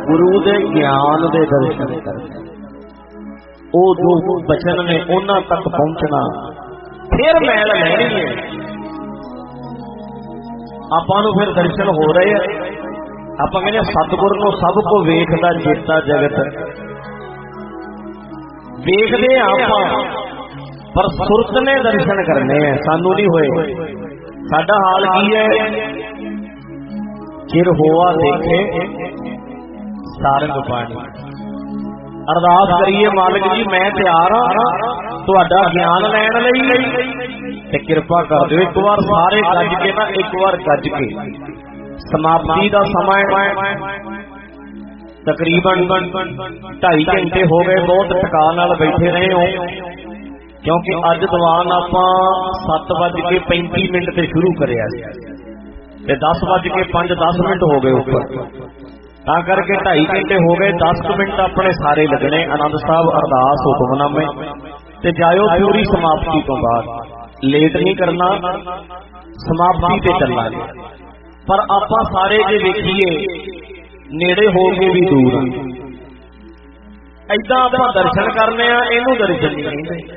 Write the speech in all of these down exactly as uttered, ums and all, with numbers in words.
गुरु दे ज्ञान दे दर्शन करने, ओ जो बचन ने उन्हां तक पहुंचना, फिर मैल लैनी है। आपां नूं फिर दर्शन हो रहे हैं। आपां कहने सतगुर नूं सब को वेखदा चेता जगत, वेखदे आपां पर सुरत ने दर्शन करने हैं, सानू नहीं होए। साडा हाल की है, चिर होआ देखे सारंग पानी। अरदास करिए मालिक जी मैं तैयार हाँ तुहाडा ज्ञान लैण लई, ते किरपा कर दिओ एक बार सारे गज के ना, एक बार गज के। समाप्ति का समय तकरीबन ढाई घंटे हो गए, बहुत टका नाल बैठे रहे हो, क्योंकि अज दीवान आपां सत्त वज के पैंती मिनट से शुरू करिया ते दस वज के पांच दस मिनट हो गए ऊपर, ता करके ढाई घंटे हो गए। दस मिनट अपने सारे लगने आनंद साहब अरदास हुक्मनामे ते जायो पूरी समाप्ति तो बाद, लेट नहीं करना, समाप्ति ते चलांगे। पर आपां सारे जे वेखीए नेड़े हो के भी दूर, ऐदां आपां दर्शन करने आ, इहनूं दर्शन नहीं कहंदे।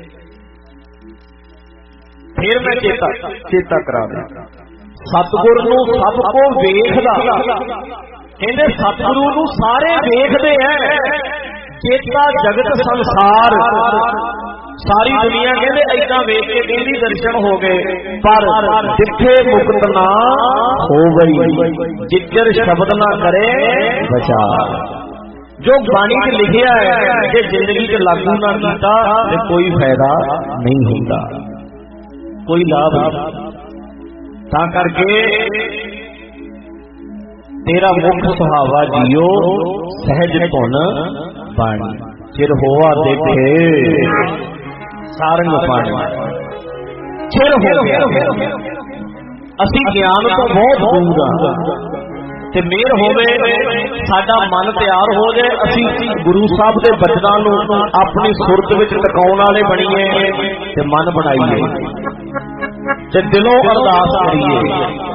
फिर मैं चेता चेता करा दिया, सतगुर नूं सब को वेखदा, कहंदे सतगुरु नूं सारे वेखदे हैं, चेता जगत संसार सारी दुनिया कहंदे ऐदां वेख के कहंदी दर्शन हो गए। पर जिथे मुक्त ना होवई, जिकर शब्द ना करे विचार। जो बाणी च लिखिया है जे जिंदगी च लागू ना कीता ते कोई फायदा नहीं होंदा, कोई लाभ नहीं। ता करके तेरा मुख सुहावा जियो सहज धुन बाणी, चिर होआ देखे सारंग पानी। चिर हो गया, असी ज्ञान तो बहुत दूर हाँ, ते मेहर होवे साडा मन तैयार हो जाए, असी गुरु साहब के बचनां नूं अपनी सुरत विच टकाउण वाले बणीए ते मन बनाईए ते दिलों अरदास करिए।